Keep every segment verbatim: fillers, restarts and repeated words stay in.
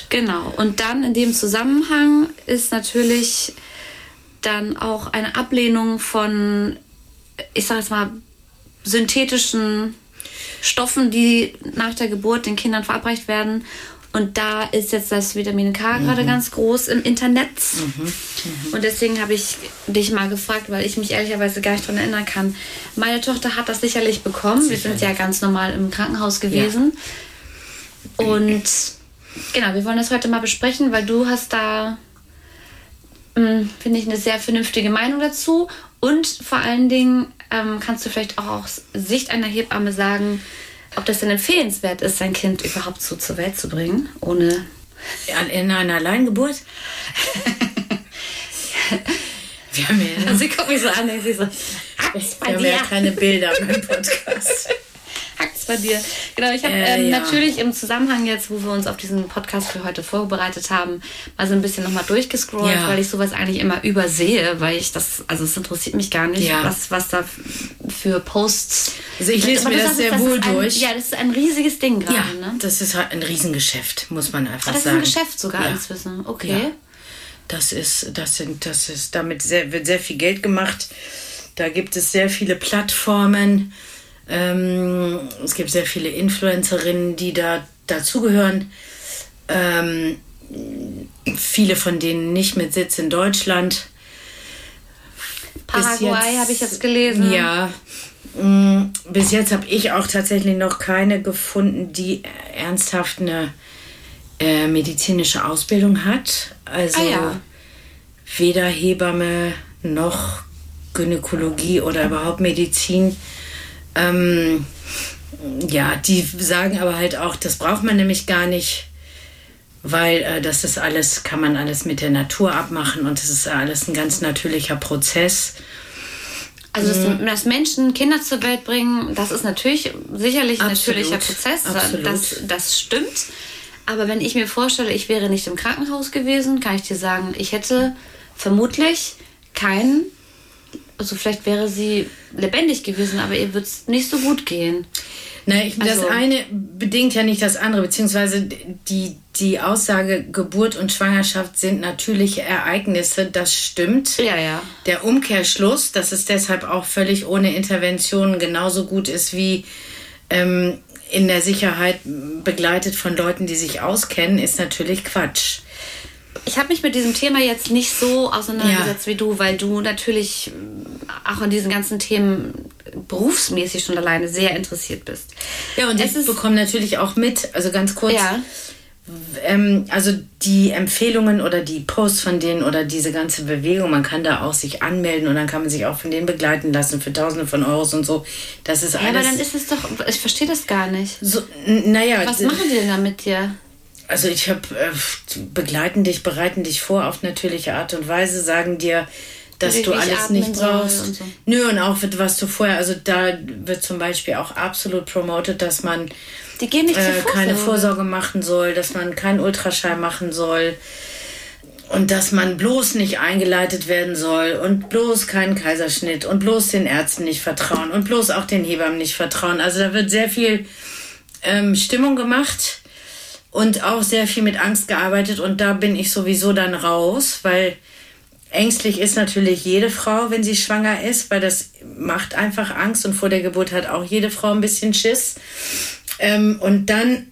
Genau. Und dann in dem Zusammenhang ist natürlich dann auch eine Ablehnung von, ich sag jetzt mal, synthetischen Stoffen, die nach der Geburt den Kindern verabreicht werden. Und da ist jetzt das Vitamin K mhm. gerade ganz groß im Internet. Mhm. Mhm. Und deswegen habe ich dich mal gefragt, weil ich mich ehrlicherweise gar nicht daran erinnern kann. Meine Tochter hat das sicherlich bekommen. Sicherlich. Wir sind ja ganz normal im Krankenhaus gewesen. Ja. Und genau, wir wollen das heute mal besprechen, weil du hast da, mh, finde ich, eine sehr vernünftige Meinung dazu. Und vor allen Dingen ähm, kannst du vielleicht auch aus Sicht einer Hebamme sagen, ob das denn empfehlenswert ist, sein Kind überhaupt so zur Welt zu bringen, ohne... In einer Alleingeburt? Wir haben ja... Also sie guckt mich so an, denkt sie so, hakt's bei dir? Wir haben ja keine Bilder im Podcast. Hakt's bei dir? Genau, ich habe äh, ähm, ja. natürlich im Zusammenhang jetzt, wo wir uns auf diesen Podcast für heute vorbereitet haben, mal so ein bisschen nochmal durchgescrollt, ja. weil ich sowas eigentlich immer übersehe, weil ich das, also es interessiert mich gar nicht, ja. was, was da für Posts... Also ich lese mir das, das sehr ist, wohl das ein, durch. Ja, das ist ein riesiges Ding gerade. Ja, ne? Das ist halt ein Riesengeschäft, muss man einfach ah, das sagen. Das ist ein Geschäft sogar ja. inzwischen, okay. Ja. Das ist, das sind, das ist, damit sehr, wird sehr viel Geld gemacht. Da gibt es sehr viele Plattformen. Ähm, es gibt sehr viele Influencerinnen, die da dazugehören. Ähm, viele von denen nicht mit Sitz in Deutschland. Paraguay habe ich jetzt gelesen. Ja. Mh, bis jetzt habe ich auch tatsächlich noch keine gefunden, die ernsthaft eine äh, medizinische Ausbildung hat. Also ah, ja. weder Hebamme noch Gynäkologie oder überhaupt Medizin. Ähm, ja, die sagen aber halt auch, das braucht man nämlich gar nicht, weil äh, das ist alles, kann man alles mit der Natur abmachen und das ist alles ein ganz natürlicher Prozess. Also, dass, dass Menschen Kinder zur Welt bringen, das ist natürlich sicherlich ein Absolut. natürlicher Prozess. Absolut. Das, das stimmt. Aber wenn ich mir vorstelle, ich wäre nicht im Krankenhaus gewesen, kann ich dir sagen, ich hätte vermutlich keinen, also vielleicht wäre sie lebendig gewesen, aber ihr wird es nicht so gut gehen. Na, ich, also, das eine bedingt ja nicht das andere, beziehungsweise die, die Aussage Geburt und Schwangerschaft sind natürliche Ereignisse, das stimmt. Ja, ja. Der Umkehrschluss, dass es deshalb auch völlig ohne Intervention genauso gut ist wie ähm, in der Sicherheit begleitet von Leuten, die sich auskennen, ist natürlich Quatsch. Ich habe mich mit diesem Thema jetzt nicht so auseinandergesetzt ja. wie du, weil du natürlich auch an diesen ganzen Themen berufsmäßig schon alleine sehr interessiert bist. Ja, und ich bekomme natürlich auch mit, also ganz kurz, ja. ähm, also die Empfehlungen oder die Posts von denen oder diese ganze Bewegung, man kann da auch sich anmelden und dann kann man sich auch von denen begleiten lassen für Tausende von Euros und so. Das ist ja, alles... aber dann ist es doch, ich verstehe das gar nicht. So, n- naja... Was machen die denn da mit dir? Also ich habe äh, begleiten dich, bereiten dich vor auf natürliche Art und Weise, sagen dir, dass du alles nicht brauchst. Und so. Nö, und auch was du vorher, also da wird zum Beispiel auch absolut promotet, dass man Die gehen nicht äh, zur Vorsorge. keine Vorsorge machen soll, dass man keinen Ultraschall machen soll und dass man bloß nicht eingeleitet werden soll und bloß keinen Kaiserschnitt und bloß den Ärzten nicht vertrauen und bloß auch den Hebammen nicht vertrauen. Also da wird sehr viel ähm, Stimmung gemacht. Und auch sehr viel mit Angst gearbeitet und da bin ich sowieso dann raus, weil ängstlich ist natürlich jede Frau, wenn sie schwanger ist, weil das macht einfach Angst und vor der Geburt hat auch jede Frau ein bisschen Schiss. Ähm, und dann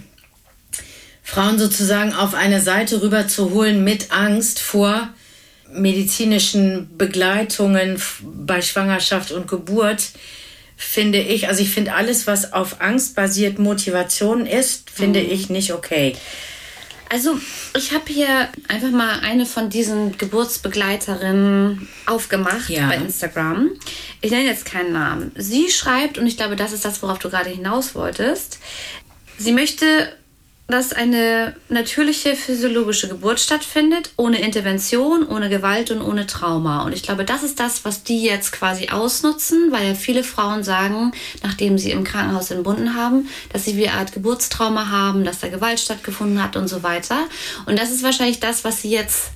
Frauen sozusagen auf eine Seite rüber zu holen mit Angst vor medizinischen Begleitungen bei Schwangerschaft und Geburt, finde ich, also ich finde alles, was auf Angst basiert Motivation ist, finde mhm. ich nicht okay. Also ich habe hier einfach mal eine von diesen Geburtsbegleiterinnen aufgemacht ja. bei Instagram. Ich nenne jetzt keinen Namen. Sie schreibt, und ich glaube, das ist das, worauf du gerade hinaus wolltest, sie möchte, dass eine natürliche physiologische Geburt stattfindet, ohne Intervention, ohne Gewalt und ohne Trauma. Und ich glaube, das ist das, was die jetzt quasi ausnutzen, weil ja viele Frauen sagen, nachdem sie im Krankenhaus entbunden haben, dass sie wie eine Art Geburtstrauma haben, dass da Gewalt stattgefunden hat und so weiter. Und das ist wahrscheinlich das, was sie jetzt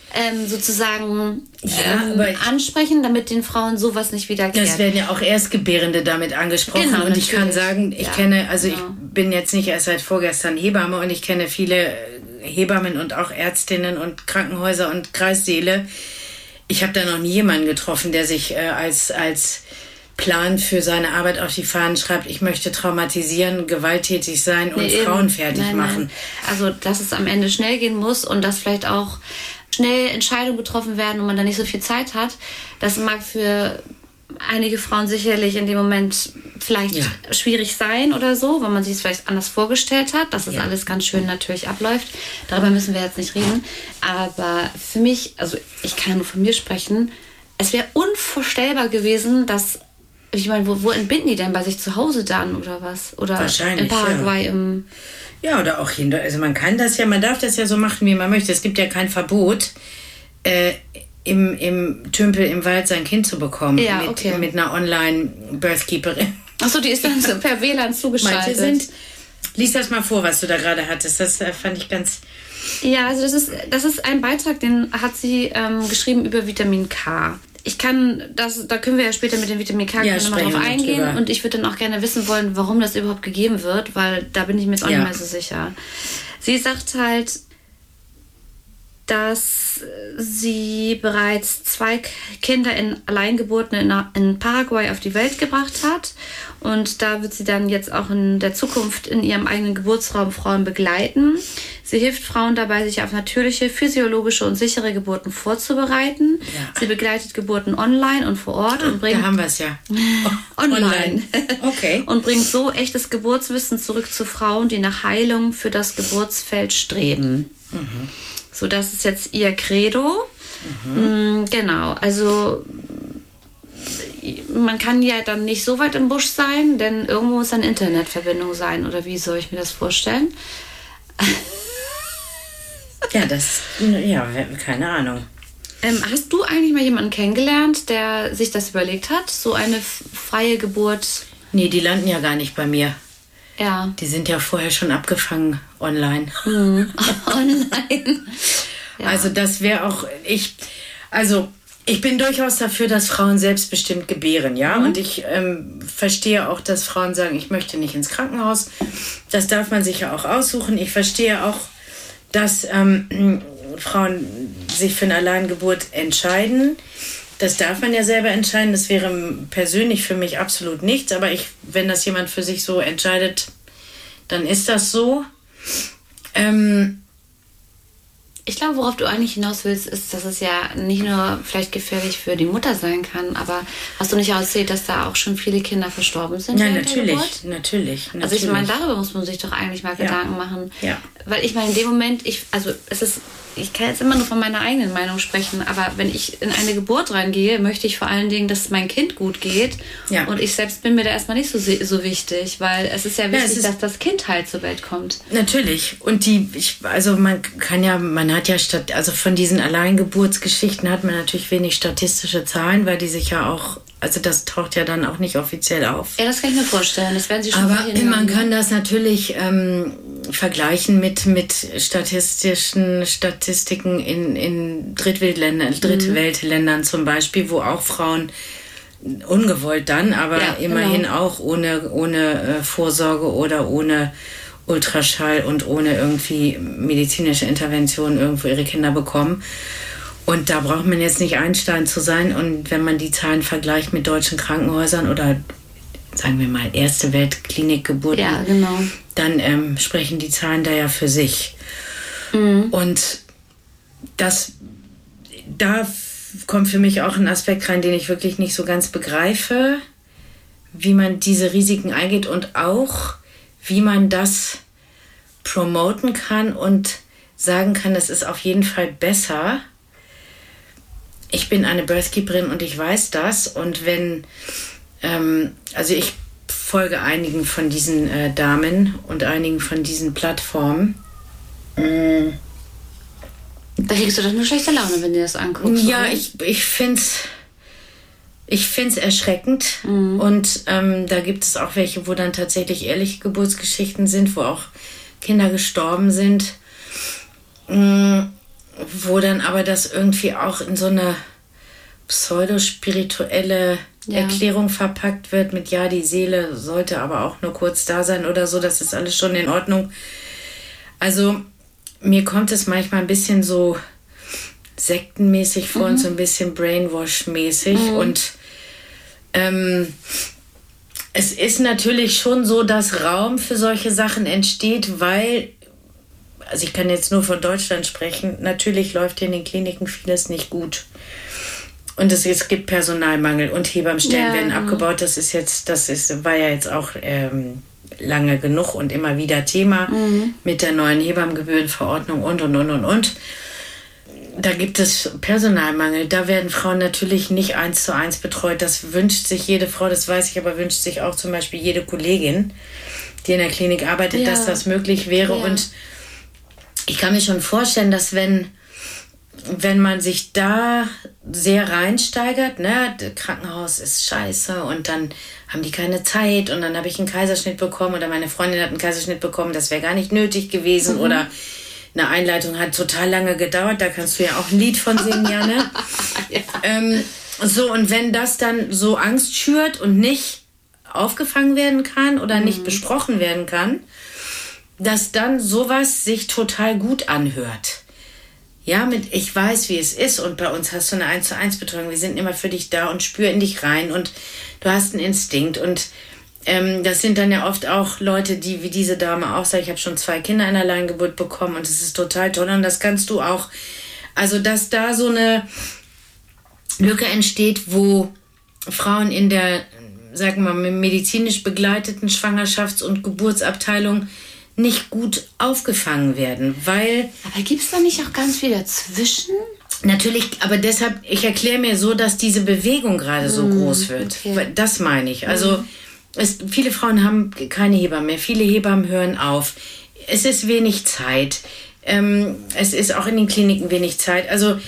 ähm, sozusagen Ja, ähm, aber ich- ansprechen, damit den Frauen sowas nicht wiederkehrt. Es werden ja auch Erstgebärende damit angesprochen. Genau, und ich kann natürlich. sagen, ich Ja, kenne, also genau. ich bin jetzt nicht erst seit vorgestern Hebamme und ich kenne viele Hebammen und auch Ärztinnen und Krankenhäuser und Kreissäle. Ich habe da noch nie jemanden getroffen, der sich äh, als, als Plan für seine Arbeit auf die Fahnen schreibt, ich möchte traumatisieren, gewalttätig sein und Nee, eben. Frauen fertig Nein, machen. nein. Also, dass es am Ende schnell gehen muss und dass vielleicht auch schnell Entscheidungen getroffen werden und man da nicht so viel Zeit hat, das mag für einige Frauen sicherlich in dem Moment vielleicht Ja. schwierig sein oder so, weil man sich es vielleicht anders vorgestellt hat, dass das Ja. alles ganz schön natürlich abläuft. Darüber müssen wir jetzt nicht reden. Aber für mich, also ich kann nur von mir sprechen, es wäre unvorstellbar gewesen, dass, ich meine, wo, wo entbinden die denn bei sich zu Hause dann oder was? Oder Wahrscheinlich, in Paraguay im... Ja, oder auch hin. Also man kann das ja, man darf das ja so machen, wie man möchte. Es gibt ja kein Verbot, äh, im, im Tümpel im Wald sein Kind zu bekommen. Ja, mit, okay. mit einer Online-Birthkeeperin. Achso, die ist dann so per W L A N zugeschaltet. Manche sind. Lies das mal vor, was du da gerade hattest. Das äh, fand ich ganz. Ja, also das ist, das ist ein Beitrag, den hat sie ähm, geschrieben über Vitamin K. Ich kann das, da können wir ja später mit dem Vitamin K Ja, gerne mal drauf sprechen wir eingehen. drüber. Und ich würde dann auch gerne wissen wollen, warum das überhaupt gegeben wird, weil da bin ich mir jetzt auch Ja. nicht mehr so sicher. Sie sagt halt, dass sie bereits zwei Kinder in Alleingeburten in, in Paraguay auf die Welt gebracht hat. Und da wird sie dann jetzt auch in der Zukunft in ihrem eigenen Geburtsraum Frauen begleiten. Sie hilft Frauen dabei, sich auf natürliche, physiologische und sichere Geburten vorzubereiten. Ja. Sie begleitet Geburten online und vor Ort und bringt Da haben wir es ja. online. Okay. Und bringt so echtes Geburtswissen zurück zu Frauen, die nach Heilung für das Geburtsfeld streben. Mhm. So, das ist jetzt ihr Credo. Mhm. Genau, also man kann ja dann nicht so weit im Busch sein, denn irgendwo muss eine Internetverbindung sein. Oder wie soll ich mir das vorstellen? Ja, das. Ja, keine Ahnung. Ähm, hast du eigentlich mal jemanden kennengelernt, der sich das überlegt hat? So eine f- freie Geburt? Nee, die landen ja gar nicht bei mir. Ja. Die sind ja vorher schon abgefangen online. Online. Ja. Also das wäre auch, ich, also ich bin durchaus dafür, dass Frauen selbstbestimmt gebären, ja. Mhm. Und ich ähm, verstehe auch, dass Frauen sagen, ich möchte nicht ins Krankenhaus. Das darf man sich ja auch aussuchen. Ich verstehe auch, dass ähm, Frauen sich für eine Alleingeburt entscheiden. Das darf man ja selber entscheiden. Das wäre persönlich für mich absolut nichts. Aber ich, wenn das jemand für sich so entscheidet, dann ist das so. Ähm, Ich glaube, worauf du eigentlich hinaus willst, ist, dass es ja nicht nur vielleicht gefährlich für die Mutter sein kann, aber hast du nicht auch erzählt, dass da auch schon viele Kinder verstorben sind? Nein, während der natürlich, Geburt? natürlich, natürlich. Also ich meine, darüber muss man sich doch eigentlich mal Ja. Gedanken machen. Ja. Weil ich meine, in dem Moment, ich, also es ist, ich kann jetzt immer nur von meiner eigenen Meinung sprechen, aber wenn ich in eine Geburt reingehe, möchte ich vor allen Dingen, dass es meinem Kind gut geht. Ja. Und ich selbst bin mir da erstmal nicht so, so wichtig, weil es ist ja Ja, wichtig, es ist- dass das Kind halt zur Welt kommt. Natürlich. Und die, ich, also man kann ja, man hat ja statt, also von diesen Alleingeburtsgeschichten hat man natürlich wenig statistische Zahlen, weil die sich ja auch, also das taucht ja dann auch nicht offiziell auf. Ja, das kann ich mir vorstellen. Das werden sie schon Aber mal hinhaben, man ne? kann das natürlich ähm, vergleichen mit, mit statistischen Statistiken in, in Drittweltländern, Drittweltländern zum Beispiel, wo auch Frauen ungewollt dann, aber Ja, immerhin genau. auch ohne, ohne äh, Vorsorge oder ohne Ultraschall und ohne irgendwie medizinische Intervention irgendwo ihre Kinder bekommen. Und da braucht man jetzt nicht Einstein zu sein. Und wenn man die Zahlen vergleicht mit deutschen Krankenhäusern oder sagen wir mal Erste Weltklinikgeburten, Ja, genau. dann ähm, sprechen die Zahlen da ja für sich. Und das, da f- kommt für mich auch ein Aspekt rein, den ich wirklich nicht so ganz begreife, wie man diese Risiken eingeht und auch, wie man das promoten kann und sagen kann, das ist auf jeden Fall besser. Ich bin eine Birthkeeperin und ich weiß das. Und wenn, ähm, also ich folge einigen von diesen äh, Damen und einigen von diesen Plattformen. Mm, Da kriegst du doch nur schlechte Laune, wenn du das anguckst. Ja, oder? ich, ich finde es ich find's erschreckend. Und ähm, da gibt es auch welche, wo dann tatsächlich ehrliche Geburtsgeschichten sind, wo auch Kinder gestorben sind. Mm, wo dann aber das irgendwie auch in so eine pseudospirituelle ja. Erklärung verpackt wird mit, ja, die Seele sollte aber auch nur kurz da sein oder so, das ist alles schon in Ordnung. Also mir kommt es manchmal ein bisschen so sektenmäßig vor mhm. und so ein bisschen Brainwash-mäßig mhm. und ähm, es ist natürlich schon so, dass Raum für solche Sachen entsteht, weil, also ich kann jetzt nur von Deutschland sprechen, natürlich läuft hier in den Kliniken vieles nicht gut. Und es, es gibt Personalmangel und Hebammenstellen ja, werden abgebaut. Das ist jetzt, das ist, war ja jetzt auch ähm, lange genug und immer wieder Thema mhm. mit der neuen Hebammengebührenverordnung und, und, und, und, und. Da gibt es Personalmangel. Da werden Frauen natürlich nicht eins zu eins betreut. Das wünscht sich jede Frau, das weiß ich, aber wünscht sich auch zum Beispiel jede Kollegin, die in der Klinik arbeitet, ja. dass das möglich wäre. Ja. Und ich kann mir schon vorstellen, dass wenn wenn man sich da sehr reinsteigert, ne, das Krankenhaus ist scheiße und dann haben die keine Zeit und dann habe ich einen Kaiserschnitt bekommen oder meine Freundin hat einen Kaiserschnitt bekommen, das wäre gar nicht nötig gewesen mhm. oder eine Einleitung hat total lange gedauert, da kannst du ja auch ein Lied von singen, ja, ne? ja. Ähm, so, und wenn das dann so Angst schürt und nicht aufgefangen werden kann oder mhm. nicht besprochen werden kann, dass dann sowas sich total gut anhört. Ja, mit ich weiß, wie es ist und bei uns hast du eine eins zu eins Betreuung. Wir sind immer für dich da und spüren in dich rein und du hast einen Instinkt. Und ähm, das sind dann ja oft auch Leute, die wie diese Dame auch sagt, ich habe schon zwei Kinder in Alleingeburt bekommen und es ist total toll und das kannst du auch. Also, dass da so eine Lücke entsteht, wo Frauen in der, sagen wir mal, medizinisch begleiteten Schwangerschafts- und Geburtsabteilung nicht gut aufgefangen werden, weil... Aber gibt es da nicht auch ganz viel dazwischen? Natürlich, aber deshalb, ich erkläre mir so, dass diese Bewegung gerade so mm, groß wird. Okay. Das meine ich. Also mm. es, viele Frauen haben keine Hebammen mehr, viele Hebammen hören auf. Es ist wenig Zeit. Ähm, es ist auch in den Kliniken wenig Zeit. Also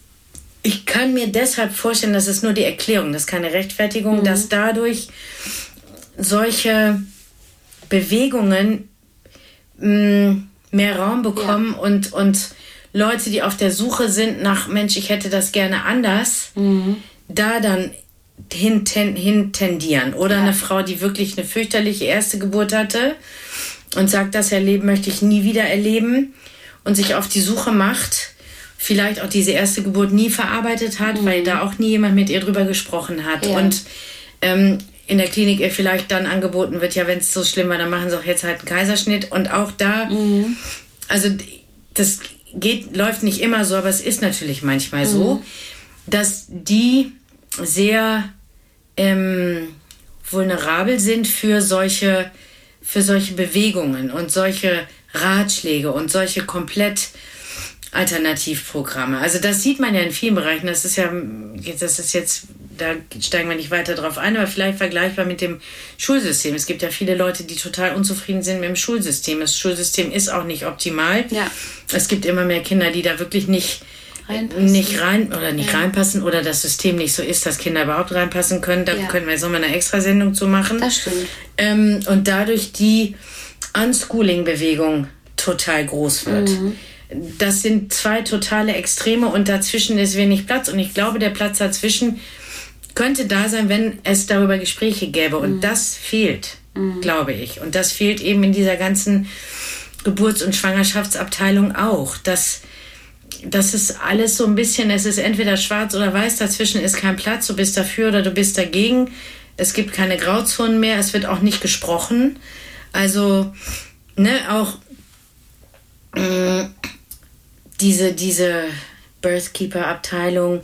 ich kann mir deshalb vorstellen, das ist nur die Erklärung, das ist keine Rechtfertigung, mm. dass dadurch solche Bewegungen mehr Raum bekommen ja. und, und Leute, die auf der Suche sind nach, Mensch, ich hätte das gerne anders, mhm. da dann hin, ten, hin tendieren. Oder ja. eine Frau, die wirklich eine fürchterliche erste Geburt hatte und sagt, das Erleben möchte ich nie wieder erleben und sich auf die Suche macht, vielleicht auch diese erste Geburt nie verarbeitet hat, mhm. weil da auch nie jemand mit ihr drüber gesprochen hat. Ja. Und ähm, in der Klinik ihr vielleicht dann angeboten wird, ja, wenn es so schlimm war, dann machen sie auch jetzt halt einen Kaiserschnitt. Und auch da, mhm. also das geht, läuft nicht immer so, aber es ist natürlich manchmal mhm. so, dass die sehr ähm, vulnerabel sind für solche, für solche Bewegungen und solche Ratschläge und solche komplett Alternativprogramme. Also das sieht man ja in vielen Bereichen. Das ist ja, das ist jetzt, da steigen wir nicht weiter drauf ein, aber vielleicht vergleichbar mit dem Schulsystem. Es gibt ja viele Leute, die total unzufrieden sind mit dem Schulsystem. Das Schulsystem ist auch nicht optimal. Ja. Es gibt immer mehr Kinder, die da wirklich nicht reinpassen. nicht rein oder nicht ja. reinpassen oder das System nicht so ist, dass Kinder überhaupt reinpassen können. Da ja. können wir jetzt nochmal eine Extrasendung zu machen. Das stimmt. Ähm, und dadurch die Unschooling-Bewegung total groß wird. Mhm. Das sind zwei totale Extreme und dazwischen ist wenig Platz. Und ich glaube, der Platz dazwischen könnte da sein, wenn es darüber Gespräche gäbe. Und mhm. das fehlt, mhm. glaube ich. Und das fehlt eben in dieser ganzen Geburts- und Schwangerschaftsabteilung auch. Das, das ist alles so ein bisschen, es ist entweder schwarz oder weiß, dazwischen ist kein Platz. Du bist dafür oder du bist dagegen. Es gibt keine Grauzonen mehr. Es wird auch nicht gesprochen. Also, ne, auch mh, diese, diese Birthkeeper-Abteilung,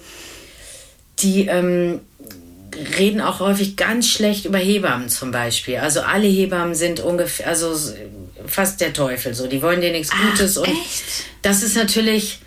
die ähm, reden auch häufig ganz schlecht über Hebammen zum Beispiel. Also alle Hebammen sind ungefähr, also fast der Teufel so. Die wollen dir nichts Gutes. Ach, und echt? Das ist natürlich,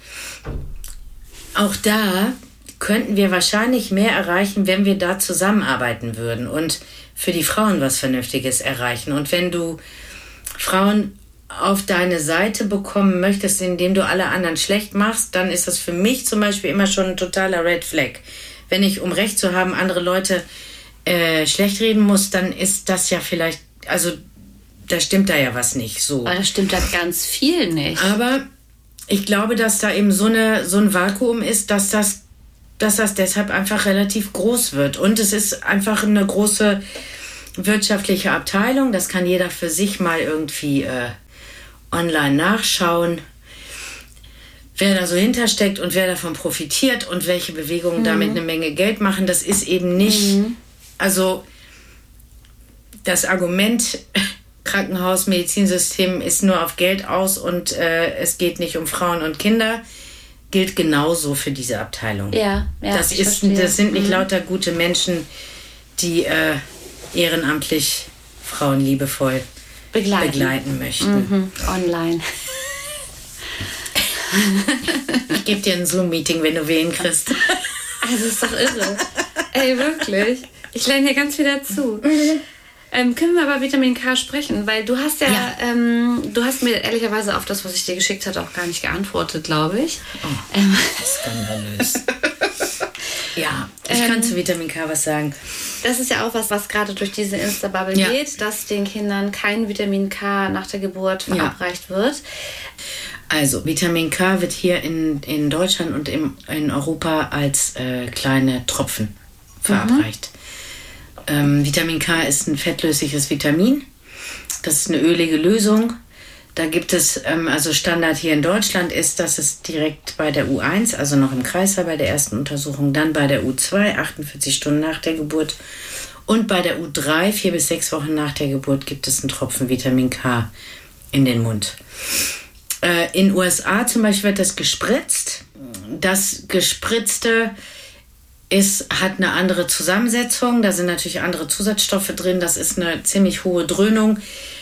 auch da könnten wir wahrscheinlich mehr erreichen, wenn wir da zusammenarbeiten würden und für die Frauen was Vernünftiges erreichen. Und wenn du Frauen auf deine Seite bekommen möchtest, indem du alle anderen schlecht machst, dann ist das für mich zum Beispiel immer schon ein totaler Red Flag. Wenn ich, um Recht zu haben, andere Leute äh, schlecht reden muss, dann ist das ja vielleicht, also da stimmt da ja was nicht so. Aber da stimmt da ganz viel nicht. Aber ich glaube, dass da eben so, eine, so ein Vakuum ist, dass das, dass das deshalb einfach relativ groß wird. Und es ist einfach eine große wirtschaftliche Abteilung. Das kann jeder für sich mal irgendwie äh, online nachschauen, wer da so hintersteckt und wer davon profitiert und welche Bewegungen mhm. damit eine Menge Geld machen. Das ist eben nicht, mhm. also das Argument, Krankenhaus, Medizinsystem ist nur auf Geld aus und äh, es geht nicht um Frauen und Kinder, gilt genauso für diese Abteilung. Ja, ja, das, ist, das sind nicht mhm. lauter gute Menschen, die äh, ehrenamtlich Frauen liebevoll begleiten, begleiten möchten. Mhm. Online. Ich gebe dir ein Zoom-Meeting, wenn du wählen kriegst. Also, das ist doch irre. Ey, wirklich. Ich lerne hier ganz viel dazu. Mhm. Ähm, können wir aber Vitamin K sprechen? Weil du hast ja, ja. Ähm, du hast mir ehrlicherweise auf das, was ich dir geschickt hatte, auch gar nicht geantwortet, glaube ich. Oh, ähm. Skandalös. Ja, ich ähm, kann zu Vitamin K was sagen. Das ist ja auch was, was gerade durch diese Insta-Bubble ja. geht, dass den Kindern kein Vitamin K nach der Geburt verabreicht ja. wird. Also, Vitamin K wird hier in, in Deutschland und im, in Europa als äh, kleine Tropfen verabreicht. Mhm. Ähm, Vitamin K ist ein fettlösliches Vitamin. Das ist eine ölige Lösung. Da gibt es, ähm, also Standard hier in Deutschland ist, dass es direkt bei der U eins, also noch im Kreislauf bei der ersten Untersuchung, dann bei der U zwei, achtundvierzig Stunden nach der Geburt und bei der U drei, vier bis sechs Wochen nach der Geburt, gibt es einen Tropfen Vitamin K in den Mund. Äh, in den U S A zum Beispiel wird das gespritzt. Das Gespritzte ist, hat eine andere Zusammensetzung. Da sind natürlich andere Zusatzstoffe drin. Das ist eine ziemlich hohe Dröhnung.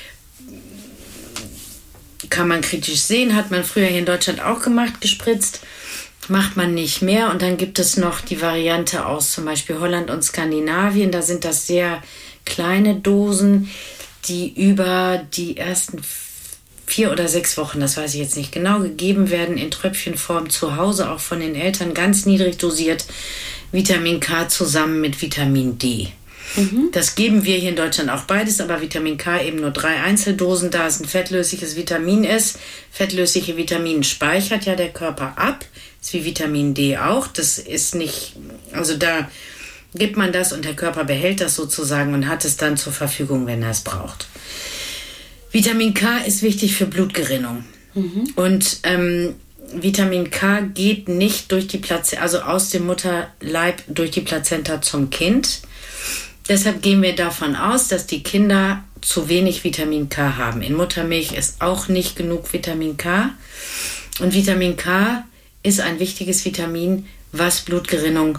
Kann man kritisch sehen. Hat man früher hier in Deutschland auch gemacht, gespritzt. Macht man nicht mehr. Und dann gibt es noch die Variante aus zum Beispiel Holland und Skandinavien. Da sind das sehr kleine Dosen, die über die ersten vier oder sechs Wochen, das weiß ich jetzt nicht genau, gegeben werden in Tröpfchenform zu Hause, auch von den Eltern ganz niedrig dosiert, Vitamin K zusammen mit Vitamin D. Mhm. Das geben wir hier in Deutschland auch beides, aber Vitamin K eben nur drei Einzeldosen, da es ein fettlösliches Vitamin ist. Fettlösliche Vitamine speichert ja der Körper ab, ist wie Vitamin D auch. Das ist nicht, also da gibt man das und der Körper behält das sozusagen und hat es dann zur Verfügung, wenn er es braucht. Vitamin K ist wichtig für Blutgerinnung. Mhm. Und ähm, Vitamin K geht nicht durch die Plazenta, also aus dem Mutterleib durch die Plazenta zum Kind. Deshalb gehen wir davon aus, dass die Kinder zu wenig Vitamin K haben. In Muttermilch ist auch nicht genug Vitamin K. Und Vitamin K ist ein wichtiges Vitamin, was Blutgerinnung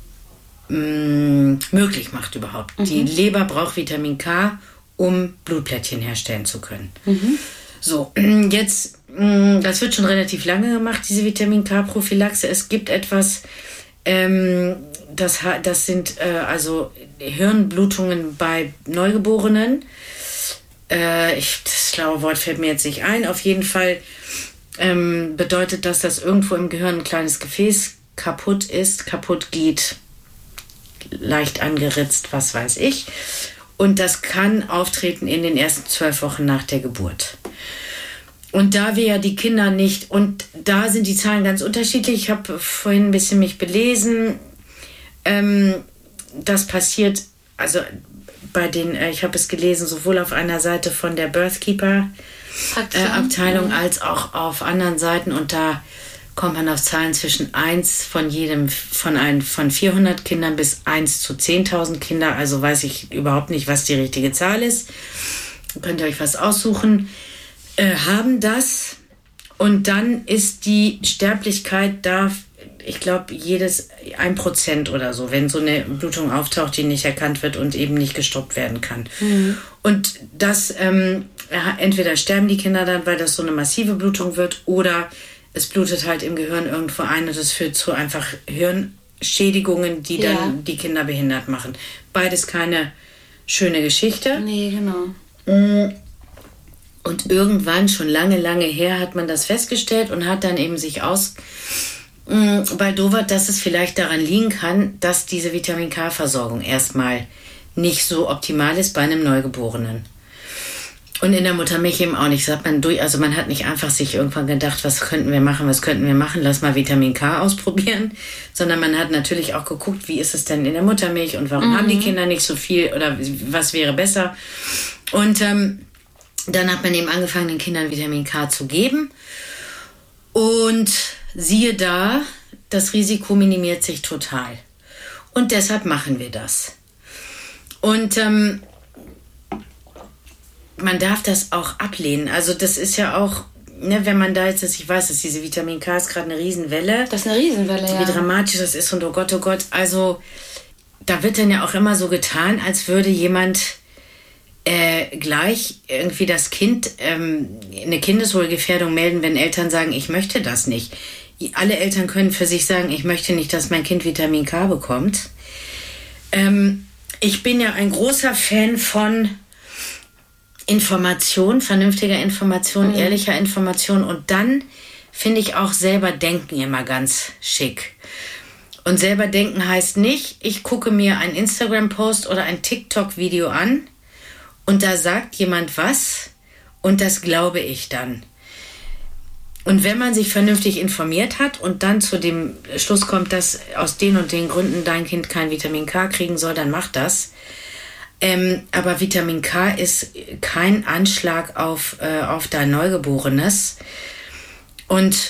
mh, möglich macht überhaupt. Mhm. Die Leber braucht Vitamin K, um Blutplättchen herstellen zu können. Mhm. So, jetzt, das wird schon relativ lange gemacht, diese Vitamin-K-Prophylaxe. Es gibt etwas, ähm, das, das sind äh, also Hirnblutungen bei Neugeborenen. Äh, ich, das schlaue Wort fällt mir jetzt nicht ein. Auf jeden Fall ähm, bedeutet das, dass irgendwo im Gehirn ein kleines Gefäß kaputt ist, kaputt geht, leicht angeritzt, was weiß ich. Und das kann auftreten in den ersten zwölf Wochen nach der Geburt. Und da wir ja die Kinder nicht, und da sind die Zahlen ganz unterschiedlich. Ich habe vorhin ein bisschen mich belesen. Ähm, das passiert, also bei den, äh, ich habe es gelesen, sowohl auf einer Seite von der Birthkeeper äh, Abteilung als auch auf anderen Seiten. Und da kommt man auf Zahlen zwischen eins von jedem, von, ein, von vierhundert Kindern bis eins zu zehntausend Kinder. Also weiß ich überhaupt nicht, was die richtige Zahl ist. Könnt ihr euch was aussuchen. Äh, haben das. Und dann ist die Sterblichkeit da, ich glaube, jedes ein Prozent oder so, wenn so eine Blutung auftaucht, die nicht erkannt wird und eben nicht gestoppt werden kann. Mhm. Und das, ähm, entweder sterben die Kinder dann, weil das so eine massive Blutung wird, oder es blutet halt im Gehirn irgendwo ein und es führt zu einfach Hirnschädigungen, die dann ja. die Kinder behindert machen. Beides keine schöne Geschichte. Nee, genau. Und irgendwann, schon lange, lange her, hat man das festgestellt und hat dann eben sich aus baldowert, dass es vielleicht daran liegen kann, dass diese Vitamin-K-Versorgung erstmal nicht so optimal ist bei einem Neugeborenen. Und in der Muttermilch eben auch nicht. Das hat man durch, also man hat nicht einfach sich irgendwann gedacht, was könnten wir machen, was könnten wir machen, lass mal Vitamin K ausprobieren, sondern man hat natürlich auch geguckt, wie ist es denn in der Muttermilch und warum mhm. haben die Kinder nicht so viel oder was wäre besser. Und ähm, dann hat man eben angefangen, den Kindern Vitamin K zu geben. Und siehe da, das Risiko minimiert sich total. Und deshalb machen wir das. Und ähm, man darf das auch ablehnen. Also das ist ja auch, ne, wenn man da jetzt, ich weiß, dass diese Vitamin K ist gerade eine Riesenwelle. Das ist eine Riesenwelle, ja. Wie dramatisch das ist und oh Gott, oh Gott. Also da wird dann ja auch immer so getan, als würde jemand äh, gleich irgendwie das Kind ähm, eine Kindeswohlgefährdung melden, wenn Eltern sagen, ich möchte das nicht. Alle Eltern können für sich sagen, ich möchte nicht, dass mein Kind Vitamin K bekommt. Ähm, ich bin ja ein großer Fan von Information, vernünftiger Information, mhm. ehrlicher Information und dann finde ich auch selber denken immer ganz schick. Und selber denken heißt nicht, ich gucke mir einen Instagram-Post oder ein TikTok-Video an und da sagt jemand was und das glaube ich dann. Und wenn man sich vernünftig informiert hat und dann zu dem Schluss kommt, dass aus den und den Gründen dein Kind kein Vitamin K kriegen soll, dann macht das. Ähm, aber Vitamin K ist kein Anschlag auf, äh, auf dein Neugeborenes. Und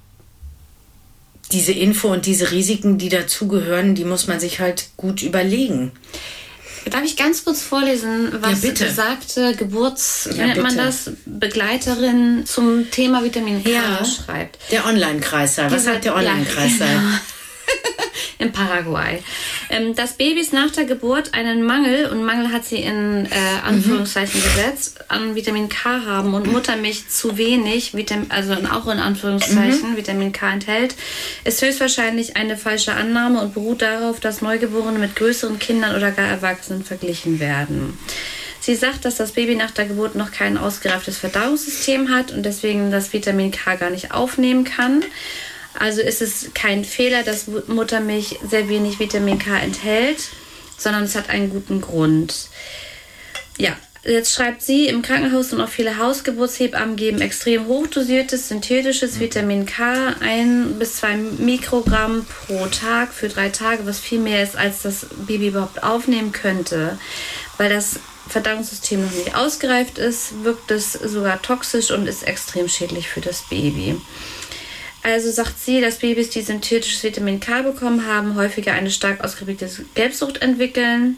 diese Info und diese Risiken, die dazugehören, die muss man sich halt gut überlegen. Darf ich ganz kurz vorlesen, was ja, besagte Geburts, ja, nennt man das, Begleiterin zum Thema Vitamin K ja, schreibt. Der Online-Kreissaal. Was sagt der Online-Kreissaal? Ja, genau. In Paraguay. Ähm, dass Babys nach der Geburt einen Mangel, und Mangel hat sie in äh, Anführungszeichen mhm. gesetzt, an Vitamin K haben und Muttermilch zu wenig, Vitamin, also auch in Anführungszeichen, mhm. Vitamin K enthält, ist höchstwahrscheinlich eine falsche Annahme und beruht darauf, dass Neugeborene mit größeren Kindern oder gar Erwachsenen verglichen werden. Sie sagt, dass das Baby nach der Geburt noch kein ausgereiftes Verdauungssystem hat und deswegen das Vitamin K gar nicht aufnehmen kann. Also ist es kein Fehler, dass Muttermilch sehr wenig Vitamin K enthält, sondern es hat einen guten Grund. Ja, jetzt schreibt sie, im Krankenhaus und auch viele Hausgeburtshebammen geben extrem hochdosiertes, synthetisches Vitamin K, ein bis zwei Mikrogramm pro Tag für drei Tage, was viel mehr ist, als das Baby überhaupt aufnehmen könnte. Weil das Verdauungssystem noch nicht ausgereift ist, wirkt es sogar toxisch und ist extrem schädlich für das Baby. Also sagt sie, dass Babys, die synthetisches Vitamin K bekommen haben, häufiger eine stark ausgeprägte Gelbsucht entwickeln.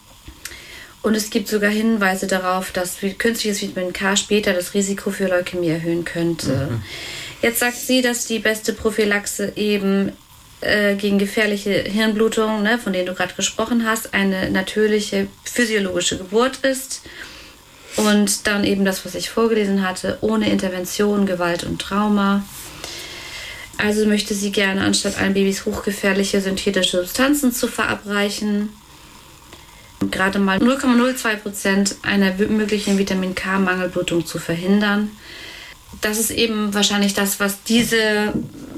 Und es gibt sogar Hinweise darauf, dass künstliches Vitamin K später das Risiko für Leukämie erhöhen könnte. Mhm. Jetzt sagt sie, dass die beste Prophylaxe eben äh, gegen gefährliche Hirnblutungen, ne, von denen du gerade gesprochen hast, eine natürliche physiologische Geburt ist. Und dann eben das, was ich vorgelesen hatte, ohne Intervention, Gewalt und Trauma. Also möchte sie gerne, anstatt allen Babys hochgefährliche synthetische Substanzen zu verabreichen, gerade mal null Komma null zwei Prozent einer möglichen Vitamin-K-Mangelblutung zu verhindern. Das ist eben wahrscheinlich das, was diese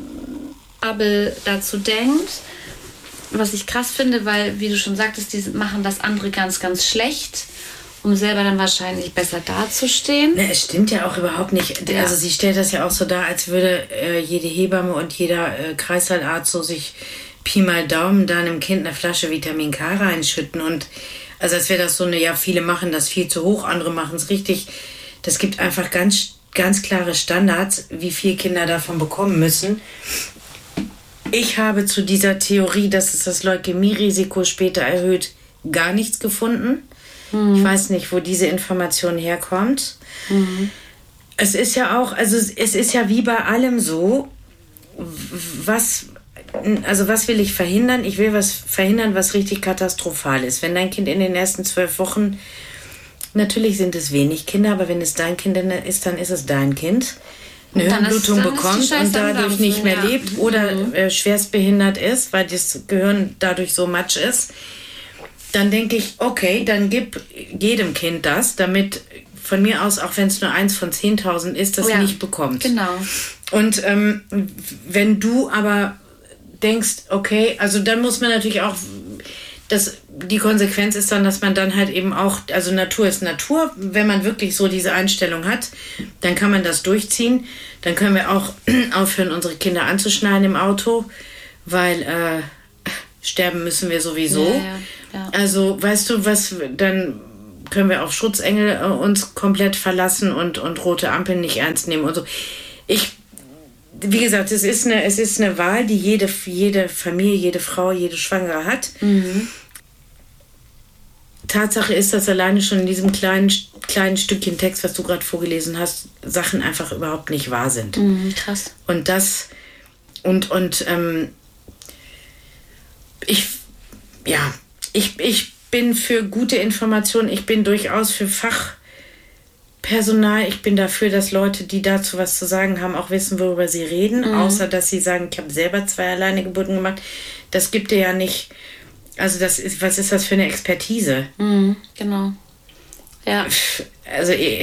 Bubble dazu denkt. Was ich krass finde, weil, wie du schon sagtest, die machen das andere ganz, ganz schlecht, um selber dann wahrscheinlich besser dazustehen. Ne, es stimmt ja auch überhaupt nicht. Ja. Also sie stellt das ja auch so dar, als würde äh, jede Hebamme und jeder äh, Kreissaalarzt so sich Pi mal Daumen da einem Kind eine Flasche Vitamin K reinschütten. Und also als wäre das so eine, ja, viele machen das viel zu hoch, andere machen es richtig. Das gibt einfach ganz, ganz klare Standards, wie viel Kinder davon bekommen müssen. Ich habe zu dieser Theorie, dass es das Leukämie-Risiko später erhöht, gar nichts gefunden. Mhm. Ich weiß nicht, wo diese Information herkommt. Mhm. Es ist ja auch, also es ist ja wie bei allem so, was, also was will ich verhindern? Ich will was verhindern, was richtig katastrophal ist. Wenn dein Kind in den ersten zwölf Wochen, natürlich sind es wenig Kinder, aber wenn es dein Kind ist, dann ist es dein Kind, eine Hirnblutung bekommt und dadurch nicht mehr ja. lebt oder mhm. äh, schwerstbehindert ist, weil das Gehirn dadurch so matsch ist, dann denke ich, okay, dann gib jedem Kind das, damit von mir aus, auch wenn es nur eins von zehntausend ist, das ja, nicht bekommt. Genau. Und ähm, wenn du aber denkst, okay, also dann muss man natürlich auch, das die Konsequenz ist dann, dass man dann halt eben auch, also Natur ist Natur, wenn man wirklich so diese Einstellung hat, dann kann man das durchziehen. Dann können wir auch aufhören, unsere Kinder anzuschneiden im Auto, weil äh, sterben müssen wir sowieso. Ja, ja, ja. Also, weißt du, was, dann können wir auf Schutzengel äh, uns komplett verlassen und, und rote Ampeln nicht ernst nehmen und so. Ich, wie gesagt, es ist eine, es ist eine Wahl, die jede, jede Familie, jede Frau, jede Schwangere hat. Mhm. Tatsache ist, dass alleine schon in diesem kleinen, kleinen Stückchen Text, was du gerade vorgelesen hast, Sachen einfach überhaupt nicht wahr sind. Mhm, krass. Und das, und, und, ähm, ich, ja, ich, ich bin für gute Informationen, ich bin durchaus für Fachpersonal, ich bin dafür, dass Leute, die dazu was zu sagen haben, auch wissen, worüber sie reden, mhm. außer dass sie sagen, ich habe selber zwei alleine Geburten gemacht. Das gibt dir ja nicht, also das ist, was ist das für eine Expertise? Mhm, genau. Ja. Also eh.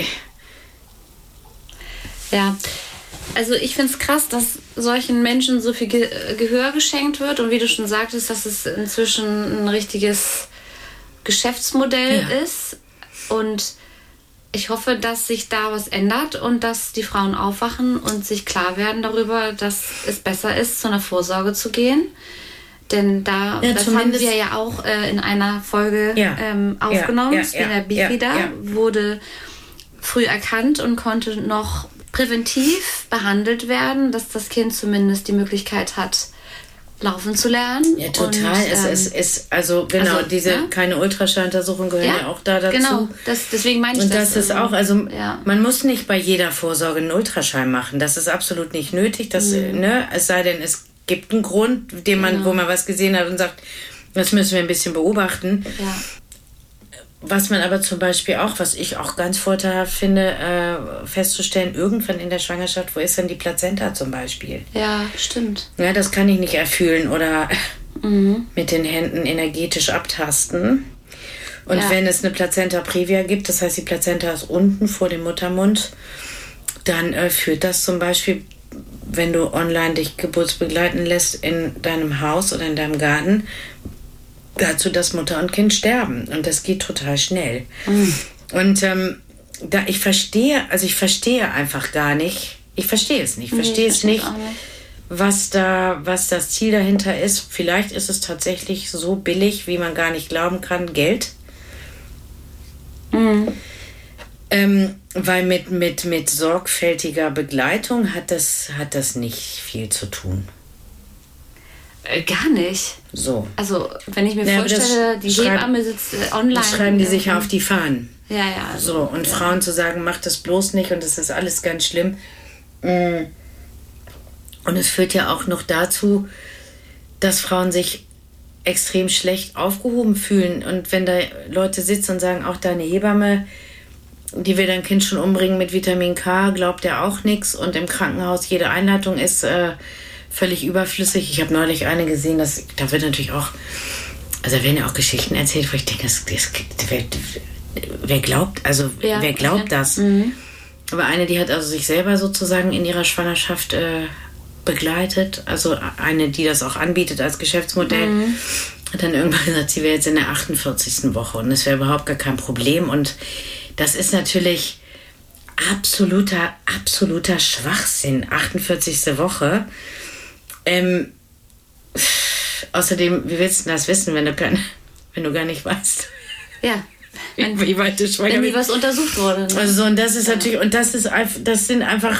Ja. Also ich finde es krass, dass solchen Menschen so viel Ge- Gehör geschenkt wird und wie du schon sagtest, dass es inzwischen ein richtiges Geschäftsmodell ja. ist und ich hoffe, dass sich da was ändert und dass die Frauen aufwachen und sich klar werden darüber, dass es besser ist, zu einer Vorsorge zu gehen. Denn da, ja, das haben wir ja auch äh, in einer Folge ja. ähm, aufgenommen. Ja, ja, Spina ja, bifida ja, ja. wurde früh erkannt und konnte noch präventiv behandelt werden, dass das Kind zumindest die Möglichkeit hat, laufen zu lernen. Ja, total. Und, es, ähm, es ist, also genau, also, diese ja? keine Ultraschalluntersuchung gehören ja, ja auch da dazu. Genau, das, deswegen meine ich Und das. das ist also, auch, also ja. man muss nicht bei jeder Vorsorge einen Ultraschall machen. Das ist absolut nicht nötig. Das, Mhm. ne, es sei denn, es gibt einen Grund, den man, Genau. wo man was gesehen hat und sagt, das müssen wir ein bisschen beobachten. Ja. Was man aber zum Beispiel auch, was ich auch ganz vorteilhaft finde, äh, festzustellen, irgendwann in der Schwangerschaft, wo ist denn die Plazenta zum Beispiel? Ja, stimmt. Ja, das kann ich nicht erfühlen oder Mhm. mit den Händen energetisch abtasten. Und Ja. wenn es eine Plazenta previa gibt, das heißt, die Plazenta ist unten vor dem Muttermund, dann äh, führt das zum Beispiel, wenn du online dich geburtsbegleiten lässt in deinem Haus oder in deinem Garten, dazu, dass Mutter und Kind sterben. Und das geht total schnell. Mhm. Und ähm, da ich verstehe, also ich verstehe einfach gar nicht, ich verstehe es nicht, ich verstehe Nee, es verstehe nicht, auch nicht. was da, was das Ziel dahinter ist. Vielleicht ist es tatsächlich so billig, wie man gar nicht glauben kann, Geld. Mhm. Ähm, weil mit, mit, mit sorgfältiger Begleitung hat das, hat das nicht viel zu tun. Äh, gar nicht. So. Also, wenn ich mir Ja, aber das vorstelle, die schreib- Hebamme sitzt äh, online. Das schreiben die sich äh, ja auf die Fahnen. Ja, ja. Also, So, und Frauen zu sagen, macht das bloß nicht und das ist alles ganz schlimm. Mm. Und es führt ja auch noch dazu, dass Frauen sich extrem schlecht aufgehoben fühlen. Und wenn da Leute sitzen und sagen, auch deine Hebamme, die will dein Kind schon umbringen mit Vitamin K, glaubt ja auch nichts. Und im Krankenhaus jede Einleitung ist äh, völlig überflüssig. Ich habe neulich eine gesehen, dass, da wird natürlich auch, also da werden ja auch Geschichten erzählt, wo ich denke, das, das, wer, wer glaubt, also Ja, wer glaubt okay. das? Mhm. Aber eine, die hat also sich selber sozusagen in ihrer Schwangerschaft äh, begleitet, also eine, die das auch anbietet als Geschäftsmodell, Mhm. hat dann irgendwann gesagt, sie wäre jetzt in der achtundvierzigsten Woche und das wäre überhaupt gar kein Problem. Und das ist natürlich absoluter, absoluter Schwachsinn, achtundvierzigste Woche. Ähm, außerdem, wie willst du das wissen, wenn du, kein, wenn du gar nicht weißt, Ja. Wenn, wie weit du schwanger wenn nie bist? was untersucht wurde. Ne? Also so, und das ist Ja. natürlich, und das ist einfach, das sind einfach,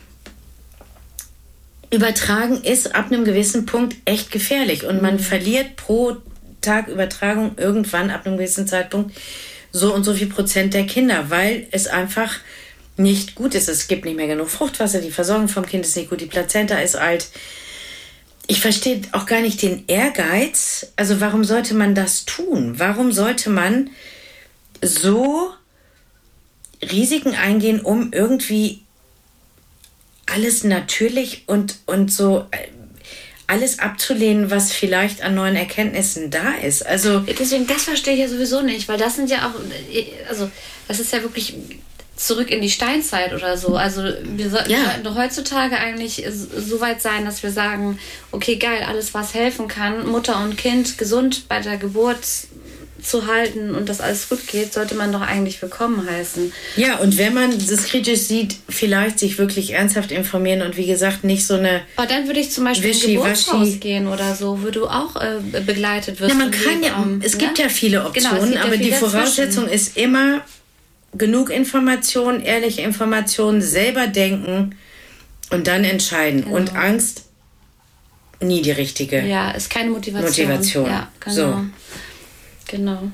Übertragen ist ab einem gewissen Punkt echt gefährlich und man verliert pro Tag Übertragung irgendwann ab einem gewissen Zeitpunkt so und so viel Prozent der Kinder, weil es einfach nicht gut ist. Es gibt nicht mehr genug Fruchtwasser, die Versorgung vom Kind ist nicht gut, die Plazenta ist alt. Ich verstehe auch gar nicht den Ehrgeiz. Also warum sollte man das tun? Warum sollte man so Risiken eingehen, um irgendwie alles natürlich und, und so äh, alles abzulehnen, was vielleicht an neuen Erkenntnissen da ist. Also Deswegen, das verstehe ich ja sowieso nicht, weil das sind ja auch, also das ist ja wirklich zurück in die Steinzeit oder so. Also wir sollten Ja. doch heutzutage eigentlich so weit sein, dass wir sagen, okay, geil, alles was helfen kann, Mutter und Kind gesund bei der Geburt zu halten und dass alles gut geht, sollte man doch eigentlich willkommen heißen. Ja, und wenn man das kritisch sieht, vielleicht sich wirklich ernsthaft informieren und wie gesagt, nicht so eine... Aber dann würde ich zum Beispiel ins Geburtshaus gehen oder so, wo du auch äh, begleitet wirst. Ja, man kann ja, um, es ne? gibt ja viele Optionen, genau, aber ja die Voraussetzung dazwischen. Ist immer genug Information, ehrliche Informationen, selber denken und dann entscheiden. Genau. Und Angst nie die richtige. Ja, ist keine Motivation. Motivation. Ja, genau. So. Genau.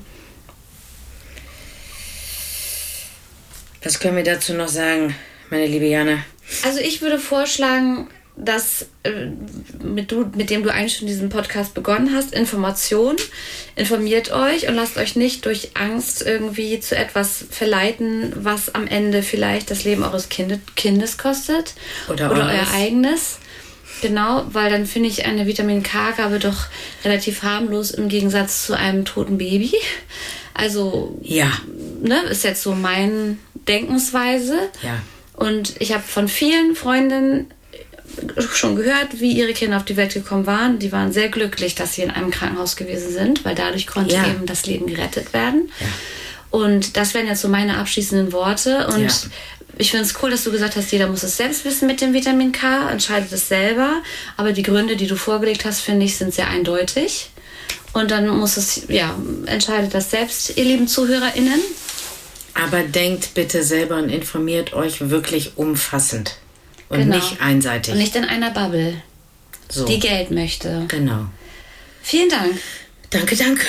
Was können wir dazu noch sagen, meine liebe Jana? Also ich würde vorschlagen, dass äh, mit, du, mit dem du eigentlich schon diesen Podcast begonnen hast, Information, informiert euch und lasst euch nicht durch Angst irgendwie zu etwas verleiten, was am Ende vielleicht das Leben eures Kindes, Kindes kostet oder, oder euer eigenes. Genau, weil dann finde ich eine Vitamin-K-Gabe doch relativ harmlos im Gegensatz zu einem toten Baby. Also, ja. ne, ist jetzt so meine Denkensweise. Ja. Und ich habe von vielen Freundinnen schon gehört, wie ihre Kinder auf die Welt gekommen waren. Die waren sehr glücklich, dass sie in einem Krankenhaus gewesen sind, weil dadurch konnte ja. eben das Leben gerettet werden. Ja. Und das wären jetzt so meine abschließenden Worte. Und ja. ich finde es cool, dass du gesagt hast, jeder muss es selbst wissen mit dem Vitamin K, entscheidet es selber. Aber die Gründe, die du vorgelegt hast, finde ich, sind sehr eindeutig. Und dann muss es, ja, entscheidet das selbst, ihr lieben ZuhörerInnen. Aber denkt bitte selber und informiert euch wirklich umfassend. Und genau. nicht einseitig. Und nicht in einer Bubble, so. die Geld möchte. Genau. Vielen Dank. Danke, danke.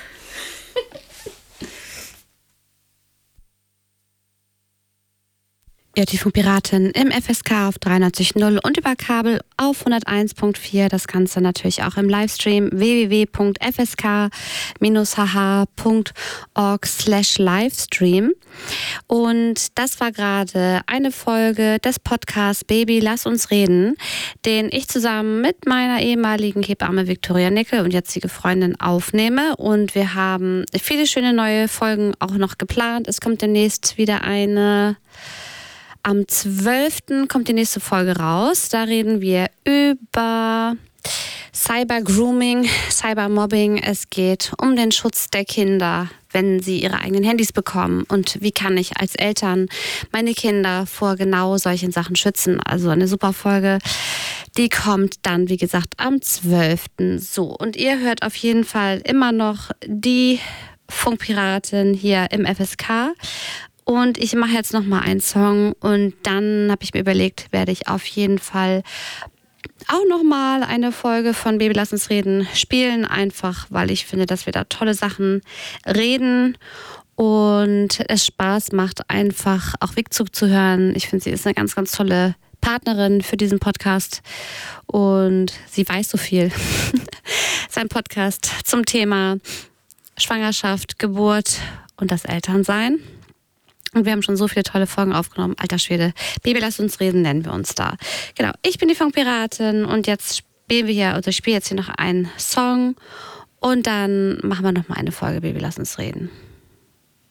Ja, die Funkpiratin im F S K auf dreiundneunzig Komma null und über Kabel auf hunderteins Komma vier. Das Ganze natürlich auch im Livestream w w w punkt f s k bindestrich h h punkt org slash livestream. Und das war gerade eine Folge des Podcasts Baby, lass uns reden, den ich zusammen mit meiner ehemaligen Hebamme Viktoria Nickel und jetzige Freundin aufnehme. Und wir haben viele schöne neue Folgen auch noch geplant. Es kommt demnächst wieder eine... Am zwölften kommt die nächste Folge raus. Da reden wir über Cyber-Grooming, Cyber-Mobbing. Es geht um den Schutz der Kinder, wenn sie ihre eigenen Handys bekommen. Und wie kann ich als Eltern meine Kinder vor genau solchen Sachen schützen? Also eine super Folge. Die kommt dann, wie gesagt, am zwölften So, und ihr hört auf jeden Fall immer noch die Funkpiratin hier im F S K. Und ich mache jetzt nochmal einen Song und dann habe ich mir überlegt, werde ich auf jeden Fall auch nochmal eine Folge von Baby, lass uns reden spielen. Einfach, weil ich finde, dass wir da tolle Sachen reden und es Spaß macht, einfach auch Wegzug zu hören. Ich finde, sie ist eine ganz, ganz tolle Partnerin für diesen Podcast und sie weiß so viel. Sein Podcast zum Thema Schwangerschaft, Geburt und das Elternsein. Und wir haben schon so viele tolle Folgen aufgenommen. Alter Schwede. Baby, lass uns reden, nennen wir uns da. Genau, ich bin die Funkpiratin und jetzt spielen wir hier, oder ich spiele jetzt hier noch einen Song und dann machen wir nochmal eine Folge Baby, lass uns reden.